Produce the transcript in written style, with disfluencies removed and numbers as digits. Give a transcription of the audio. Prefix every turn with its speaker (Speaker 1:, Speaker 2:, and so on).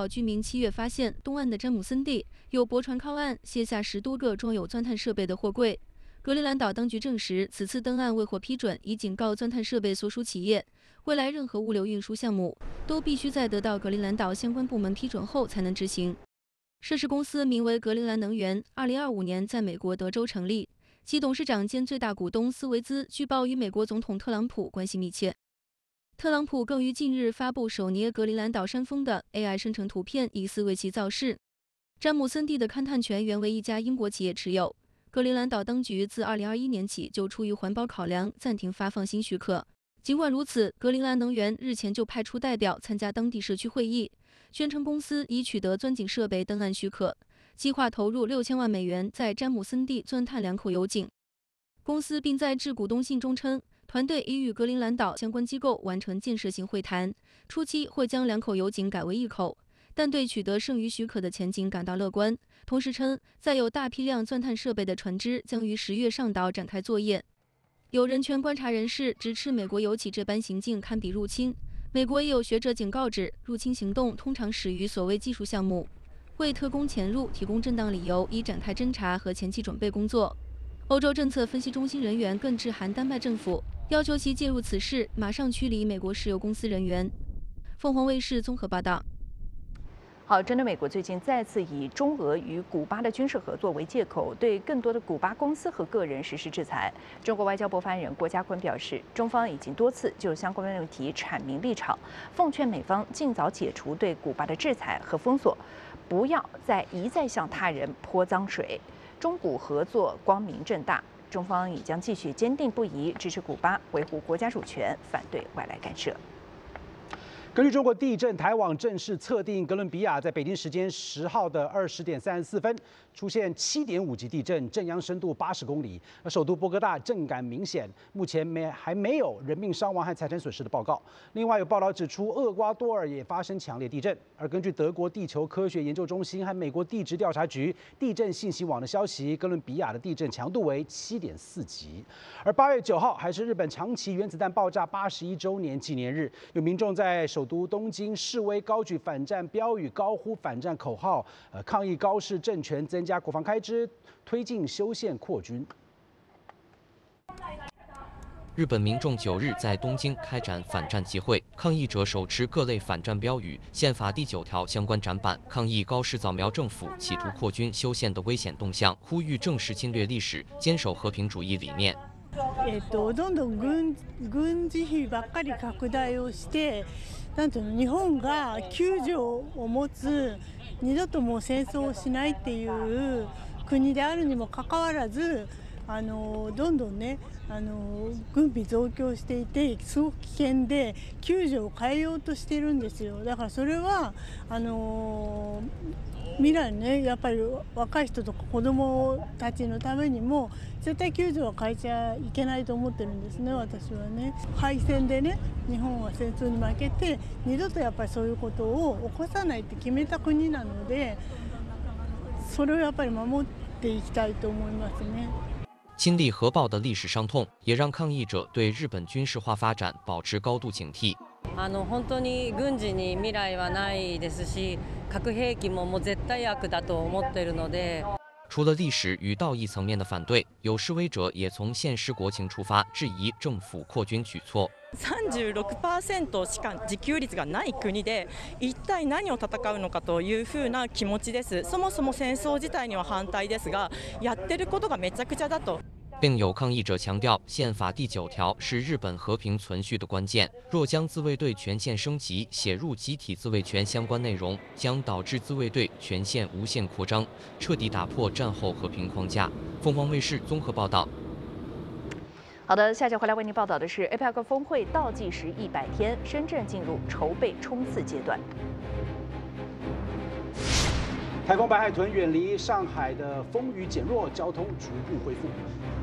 Speaker 1: 岛居民7月发现，东岸的詹姆森地有驳船靠岸，卸下10多个装有钻探设备的货柜。格陵兰岛当局证实，此次登岸未获批准，已警告钻探设备所属企业，未来任何物流运输项目都必须在得到格陵兰岛相关部门批准后才能执行。涉事公司名为格陵兰能源，2025年在美国德州成立，其董事长兼最大股东斯维兹据报与美国总统特朗普关系密切。特朗普更于近日发布手捏格陵兰岛山峰的 AI 生成图片，疑似为其造势。詹姆森地的勘探权原为一家英国企业持有，格陵兰岛当局自2021年起就出于环保考量暂停发放新许可。尽管如此，格陵兰能源日前就派出代表参加当地社区会议，宣称公司已取得钻井设备登岸许可，计划投入6000万美元在詹姆森地钻探2口油井。公司并在致股东信中称，团队已与格陵兰岛相关机构完成建设性会谈，初期会将2口油井改为1口，但对取得剩余许可的前景感到乐观。同时称，载有大批量钻探设备的船只将于10月上岛展开作业。有人权观察人士直斥美国油企这般行径堪比入侵。美国也有学者警告指，入侵行动通常始于所谓技术项目，为特工潜入提供正当理由，以展开侦查和前期准备工作。欧洲政策分析中心人员更致函丹麦政府，要求其介入此事，马上驱离美国石油公司人员。凤凰卫视综合报道。
Speaker 2: 好，针对美国最近再次以中俄与古巴的军事合作为借口，对更多的古巴公司和个人实施制裁，中国外交部发言人郭家坤表示，中方已经多次就相关问题阐明立场，奉劝美方尽早解除对古巴的制裁和封锁，不要再一再向他人泼脏水。中古合作光明正大，中方已将继续坚定不移支持古巴维护国家主权，反对外来干涉。
Speaker 3: 根据中国地震台网正式测定，哥伦比亚在北京时间10号的20点34分出现7.5级地震，震央深度80公里。而首都波哥大震感明显，目前还没有人命伤亡和财产损失的报告。另外有报道指出，厄瓜多尔也发生强烈地震。而根据德国地球科学研究中心和美国地质调查局地震信息网的消息，哥伦比亚的地震强度为7.4级。而8月9号还是日本长崎原子弹爆炸81周年纪念日，有民众在首都东京示威，高举反战标语，高呼反战口号，抗议高市政权增加国防开支，推进修宪扩军。
Speaker 4: 日本民众9日在东京开展反战集会，抗议者手持各类反战标语、宪法第9条相关展板，抗议高市早苗政府企图扩军修宪的危险动向，呼吁正视侵略历史，坚守和平主义理念。
Speaker 5: どんどん軍事費ばっかり拡大をして、なんていうの、日本が9条を持つ二度ともう戦争をしないっていう国であるにもかかわらず、どんどんね軍備増強していてすごく危険で9条を変えようとしてるんですよ。だからそれは未来ね、やっぱり若い人とか子どもたちのためにも絶対9条は変えちゃいけないと思ってるんですね、私はね。敗戦でね、日本は戦争に負けて二度とやっぱりそういうことを起こさないって決めた国なので、それをやっぱり守っていきたいと思いますね。
Speaker 4: 亲历核爆的历史伤痛，也让抗议者对日本军事化发展保持高度警惕。
Speaker 6: 本当に軍事に未来はないですし、核兵器ももう絶対悪だと思っているので。
Speaker 4: 除了历史与道义层面的反对，有示威者也从现实国情出发，质疑政府扩军举措。
Speaker 7: 36% しか自給率がない国で一体何を戦うのかというふうな気持ちです。そもそも戦争自体には反対ですが、やってることがめちゃくちゃだと。
Speaker 4: 并有抗议者强调，宪法第9条是日本和平存续的关键。若将自卫队权限升级写入集体自卫权相关内容，将导致自卫队权限无限扩张，彻底打破战后和平框架。凤凰卫视综合报道。
Speaker 2: 好的，下节回来为您报道的是 APEC 峰会倒计时100天，深圳进入筹备冲刺阶段。
Speaker 3: 台风白海豚远离上海的风雨减弱，交通逐步恢复。